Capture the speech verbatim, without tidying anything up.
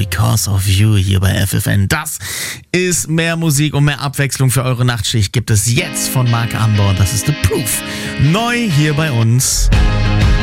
Because of You hier bei F F N. Das ist mehr Musik und mehr Abwechslung für eure Nachtschicht. Gibt es jetzt von Marc Amber. Das ist The Proof. Neu hier bei uns.